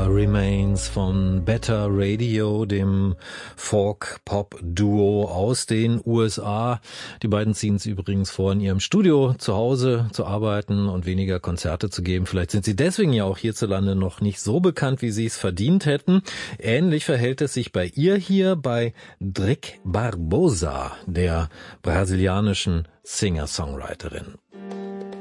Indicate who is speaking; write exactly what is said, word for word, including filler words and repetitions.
Speaker 1: Barbosa Remains von Better Radio, dem Folk-Pop-Duo aus den U S A. Die beiden ziehen es übrigens vor, in ihrem Studio zu Hause zu arbeiten und weniger Konzerte zu geben. Vielleicht sind sie deswegen ja auch hierzulande noch nicht so bekannt, wie sie es verdient hätten. Ähnlich verhält es sich bei ihr hier, bei Drick Barbosa, der brasilianischen Singer-Songwriterin.